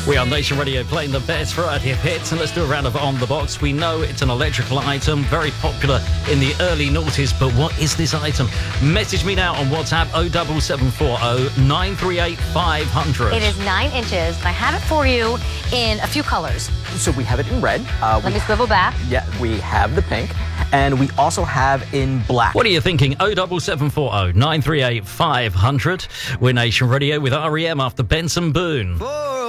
We are Nation Radio playing the best variety of hits, and let's do a round of On The Box. We know it's an electrical item, very popular in the early noughties, but what is this item? Message me now on WhatsApp 07740 938 500. It is 9 inches. I have it for you in a few colors. So we have it in red. Let me swivel back. Yeah, we have the pink, and we also have in black. What are you thinking? 07740 938 500. We're Nation Radio with REM after Benson Boone.